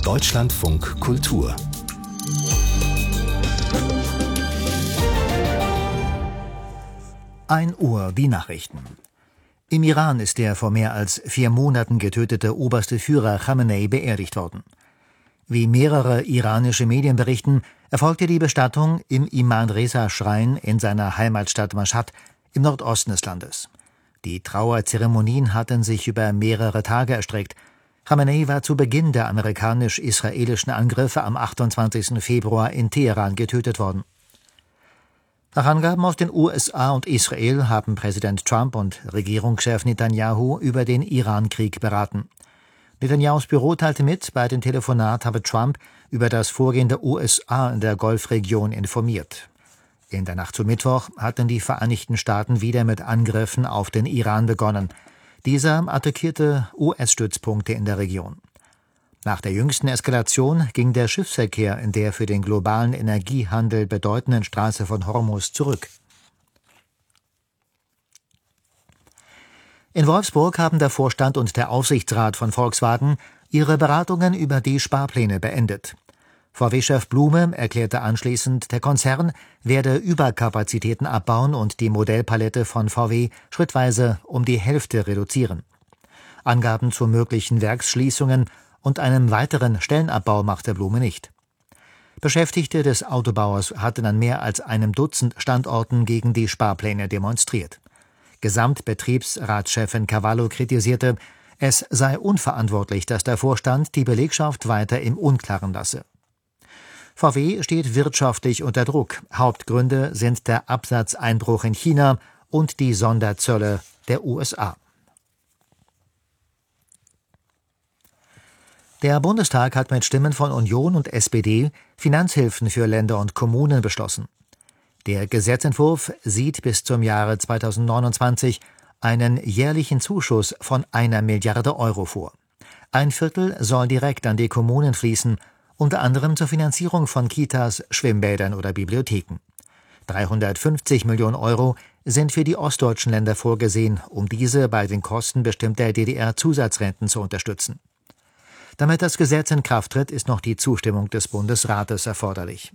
Deutschlandfunk Kultur. Uhr, die Nachrichten. Im Iran ist der vor mehr als 4 Monaten getötete oberste Führer Khamenei beerdigt worden. Wie mehrere iranische Medien berichten, erfolgte die Bestattung im Imam-Reza-Schrein in seiner Heimatstadt Mashhad im Nordosten des Landes. Die Trauerzeremonien hatten sich über mehrere Tage erstreckt. Khamenei war zu Beginn der amerikanisch-israelischen Angriffe am 28. Februar in Teheran getötet worden. Nach Angaben aus den USA und Israel haben Präsident Trump und Regierungschef Netanyahu über den Iran-Krieg beraten. Netanyahus Büro teilte mit, bei dem Telefonat habe Trump über das Vorgehen der USA in der Golfregion informiert. In der Nacht zu Mittwoch hatten die Vereinigten Staaten wieder mit Angriffen auf den Iran begonnen. Dieser attackierte US-Stützpunkte in der Region. Nach der jüngsten Eskalation ging der Schiffsverkehr in der für den globalen Energiehandel bedeutenden Straße von Hormuz zurück. In Wolfsburg haben der Vorstand und der Aufsichtsrat von Volkswagen ihre Beratungen über die Sparpläne beendet. VW-Chef Blume erklärte anschließend, der Konzern werde Überkapazitäten abbauen und die Modellpalette von VW schrittweise um die Hälfte reduzieren. Angaben zu möglichen Werksschließungen und einem weiteren Stellenabbau machte Blume nicht. Beschäftigte des Autobauers hatten an mehr als einem Dutzend Standorten gegen die Sparpläne demonstriert. Gesamtbetriebsratschefin Cavallo kritisierte, es sei unverantwortlich, dass der Vorstand die Belegschaft weiter im Unklaren lasse. VW steht wirtschaftlich unter Druck. Hauptgründe sind der Absatzeinbruch in China und die Sonderzölle der USA. Der Bundestag hat mit Stimmen von Union und SPD Finanzhilfen für Länder und Kommunen beschlossen. Der Gesetzentwurf sieht bis zum Jahre 2029 einen jährlichen Zuschuss von 1 Milliarde Euro vor. 1/4 soll direkt an die Kommunen fließen, unter anderem zur Finanzierung von Kitas, Schwimmbädern oder Bibliotheken. 350 Millionen Euro sind für die ostdeutschen Länder vorgesehen, um diese bei den Kosten bestimmter DDR-Zusatzrenten zu unterstützen. Damit das Gesetz in Kraft tritt, ist noch die Zustimmung des Bundesrates erforderlich.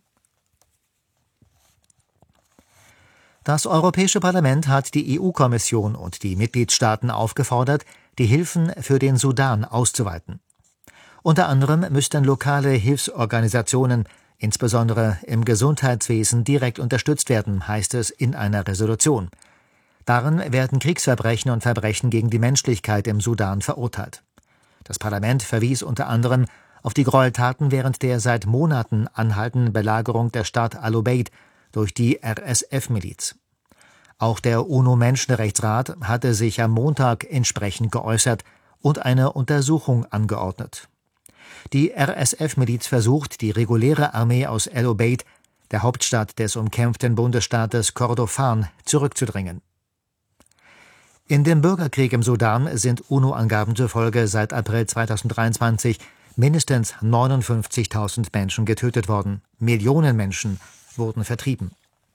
Das Europäische Parlament hat die EU-Kommission und die Mitgliedstaaten aufgefordert, die Hilfen für den Sudan auszuweiten. Unter anderem müssten lokale Hilfsorganisationen, insbesondere im Gesundheitswesen, direkt unterstützt werden, heißt es in einer Resolution. Darin werden Kriegsverbrechen und Verbrechen gegen die Menschlichkeit im Sudan verurteilt. Das Parlament verwies unter anderem auf die Gräueltaten während der seit Monaten anhaltenden Belagerung der Stadt Al-Obeid durch die RSF-Miliz. Auch der UNO-Menschenrechtsrat hatte sich am Montag entsprechend geäußert und eine Untersuchung angeordnet. Die RSF-Miliz versucht, die reguläre Armee aus Al-Obeid, der Hauptstadt des umkämpften Bundesstaates Kordofan, zurückzudrängen. In dem Bürgerkrieg im Sudan sind UNO-Angaben zufolge seit April 2023 mindestens 59.000 Menschen getötet worden. Millionen Menschen wurden vertrieben.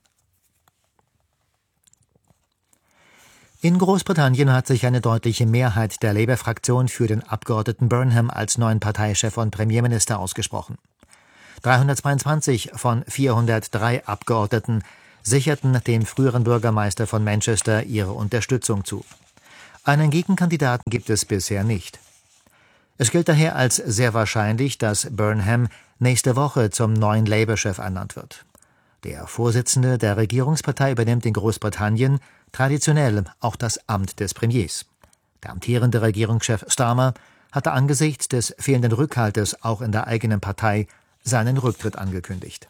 In Großbritannien hat sich eine deutliche Mehrheit der Labour-Fraktion für den Abgeordneten Burnham als neuen Parteichef und Premierminister ausgesprochen. 322 von 403 Abgeordneten sicherten dem früheren Bürgermeister von Manchester ihre Unterstützung zu. Einen Gegenkandidaten gibt es bisher nicht. Es gilt daher als sehr wahrscheinlich, dass Burnham nächste Woche zum neuen Labour-Chef ernannt wird. Der Vorsitzende der Regierungspartei übernimmt in Großbritannien traditionell auch das Amt des Premiers. Der amtierende Regierungschef Starmer hatte angesichts des fehlenden Rückhaltes auch in der eigenen Partei seinen Rücktritt angekündigt.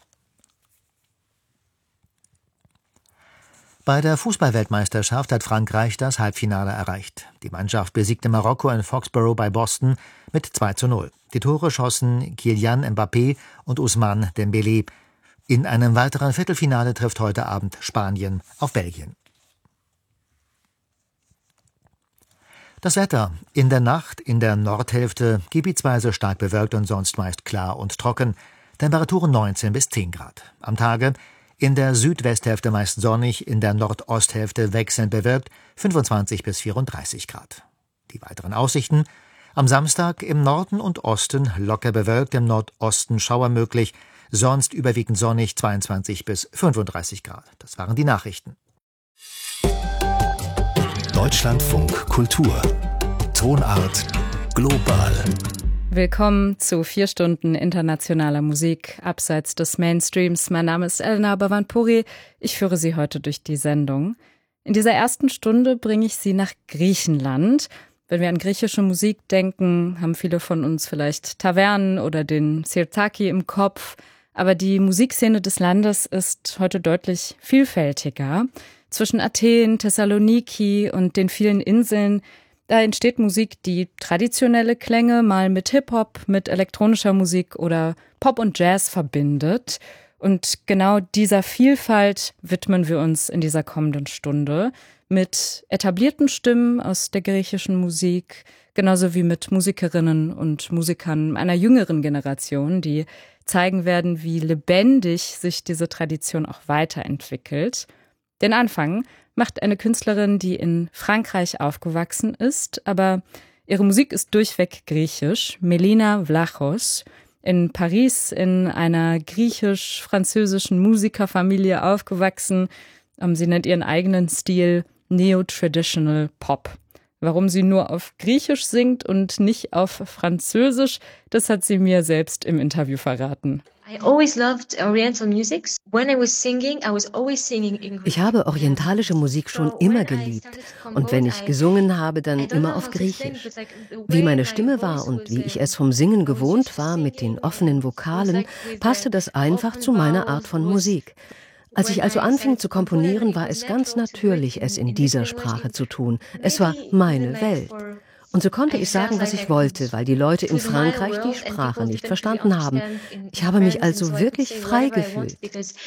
Bei der Fußballweltmeisterschaft hat Frankreich das Halbfinale erreicht. Die Mannschaft besiegte Marokko in Foxborough bei Boston mit 2:0. Die Tore schossen Kylian Mbappé und Ousmane Dembélé. In einem weiteren Viertelfinale trifft heute Abend Spanien auf Belgien. Das Wetter: In der Nacht in der Nordhälfte gebietsweise stark bewölkt und sonst meist klar und trocken. Temperaturen 19 bis 10 Grad. Am Tage in der Südwesthälfte meist sonnig, in der Nordosthälfte wechselnd bewölkt, 25 bis 34 Grad. Die weiteren Aussichten: Am Samstag im Norden und Osten locker bewölkt, im Nordosten Schauer möglich, sonst überwiegend sonnig, 22 bis 35 Grad. Das waren die Nachrichten. Deutschlandfunk Kultur. Tonart global. Willkommen zu 4 Stunden internationaler Musik abseits des Mainstreams. Mein Name ist Elena Bhavanpuri. Ich führe Sie heute durch die Sendung. In dieser ersten Stunde bringe ich Sie nach Griechenland. Wenn wir an griechische Musik denken, haben viele von uns vielleicht Tavernen oder den Sirtaki im Kopf. Aber die Musikszene des Landes ist heute deutlich vielfältiger. Zwischen Athen, Thessaloniki und den vielen Inseln, da entsteht Musik, die traditionelle Klänge mal mit Hip-Hop, mit elektronischer Musik oder Pop und Jazz verbindet. Und genau dieser Vielfalt widmen wir uns in dieser kommenden Stunde mit etablierten Stimmen aus der griechischen Musik, genauso wie mit Musikerinnen und Musikern einer jüngeren Generation, die zeigen werden, wie lebendig sich diese Tradition auch weiterentwickelt. Den Anfang macht eine Künstlerin, die in Frankreich aufgewachsen ist, aber ihre Musik ist durchweg griechisch, Melina Vlachos, in Paris in einer griechisch-französischen Musikerfamilie aufgewachsen. Sie nennt ihren eigenen Stil Neo-Traditional Pop. Warum sie nur auf Griechisch singt und nicht auf Französisch, das hat sie mir selbst im Interview verraten. Ich habe orientalische Musik schon immer geliebt und wenn ich gesungen habe, dann immer auf Griechisch. Wie meine Stimme war und wie ich es vom Singen gewohnt war mit den offenen Vokalen, passte das einfach zu meiner Art von Musik. Als ich also anfing zu komponieren, war es ganz natürlich, es in dieser Sprache zu tun. Es war meine Welt. Und so konnte ich sagen, was ich wollte, weil die Leute in Frankreich die Sprache nicht verstanden haben. Ich habe mich also wirklich frei gefühlt.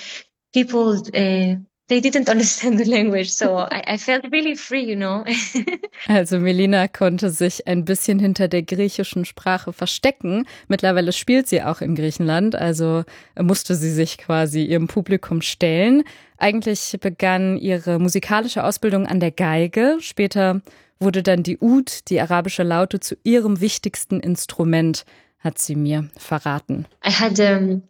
They didn't understand the language, so I felt really free, you know. Also Melina konnte sich ein bisschen hinter der griechischen Sprache verstecken. Mittlerweile spielt sie auch in Griechenland, also musste sie sich quasi ihrem Publikum stellen. Eigentlich begann ihre musikalische Ausbildung an der Geige. Später wurde dann die Oud, die arabische Laute, zu ihrem wichtigsten Instrument, hat sie mir verraten. Ich hatte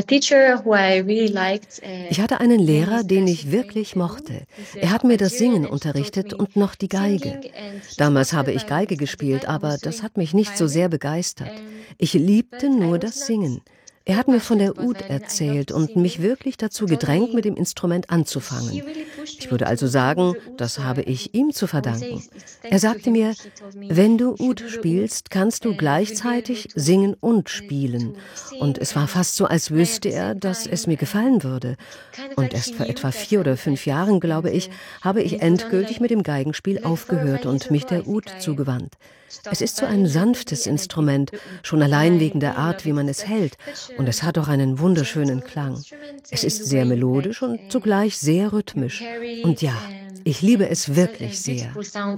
einen Lehrer, den ich wirklich mochte. Er hat mir das Singen unterrichtet und noch die Geige. Damals habe ich Geige gespielt, aber das hat mich nicht so sehr begeistert. Ich liebte nur das Singen. Er hat mir von der Oud erzählt und mich wirklich dazu gedrängt, mit dem Instrument anzufangen. Ich würde also sagen, das habe ich ihm zu verdanken. Er sagte mir, wenn du Oud spielst, kannst du gleichzeitig singen und spielen. Und es war fast so, als wüsste er, dass es mir gefallen würde. Und erst vor etwa 4 oder 5 Jahren, glaube ich, habe ich endgültig mit dem Geigenspiel aufgehört und mich der Oud zugewandt. Es ist so ein sanftes Instrument, schon allein wegen der Art, wie man es hält. Und es hat auch einen wunderschönen Klang. Es ist sehr melodisch und zugleich sehr rhythmisch. Und ja, ich liebe es wirklich sehr.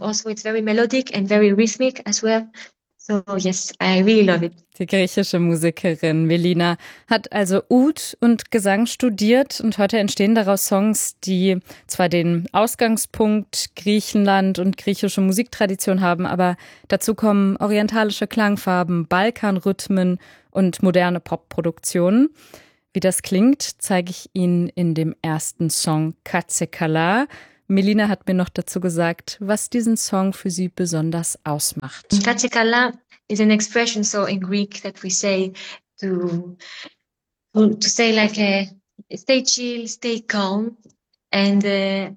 So yes, I really love it. Die griechische Musikerin Melina hat also Oud und Gesang studiert und heute entstehen daraus Songs, die zwar den Ausgangspunkt Griechenland und griechische Musiktradition haben, aber dazu kommen orientalische Klangfarben, Balkanrhythmen und moderne Popproduktionen. Wie das klingt, zeige ich Ihnen in dem ersten Song Katsekala. Melina hat mir noch dazu gesagt, was diesen Song für sie besonders ausmacht. Katsekala is an expression so in Greek that we say to say like stay chill, stay calm and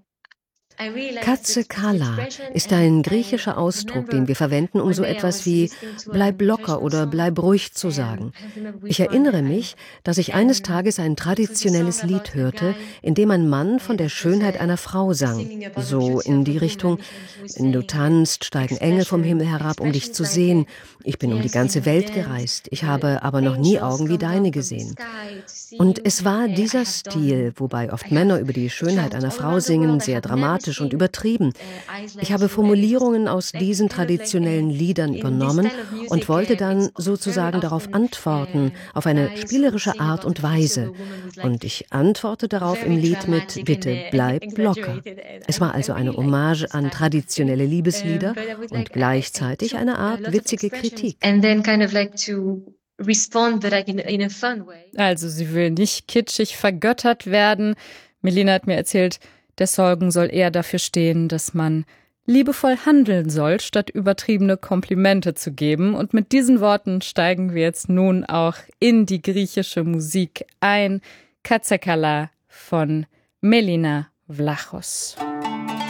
Katsekala ist ein griechischer Ausdruck, den wir verwenden, um so etwas wie bleib locker oder bleib ruhig zu sagen. Ich erinnere mich, dass ich eines Tages ein traditionelles Lied hörte, in dem ein Mann von der Schönheit einer Frau sang. So in die Richtung, wenn du tanzt, steigen Engel vom Himmel herab, um dich zu sehen. Ich bin um die ganze Welt gereist, ich habe aber noch nie Augen wie deine gesehen. Und es war dieser Stil, wobei oft Männer über die Schönheit einer Frau singen, sehr dramatisch dramatisch und übertrieben. Ich habe Formulierungen aus diesen traditionellen Liedern übernommen und wollte dann sozusagen darauf antworten, auf eine spielerische Art und Weise. Und ich antworte darauf im Lied mit »Bitte bleib locker«. Es war also eine Hommage an traditionelle Liebeslieder und gleichzeitig eine Art witzige Kritik. Also sie will nicht kitschig vergöttert werden. Melina hat mir erzählt, der Song soll eher dafür stehen, dass man liebevoll handeln soll, statt übertriebene Komplimente zu geben. Und mit diesen Worten steigen wir jetzt nun auch in die griechische Musik ein. Katsakala von Melina Vlachos.